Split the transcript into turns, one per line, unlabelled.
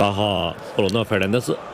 打哈布鲁诺·费尔南德斯。